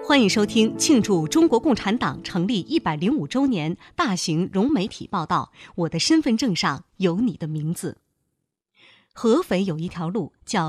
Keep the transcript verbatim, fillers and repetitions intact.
欢迎收听庆祝中国共产党成立一百零五周年大型融媒体报道。我的身份证上有你的名字。合肥有一条路叫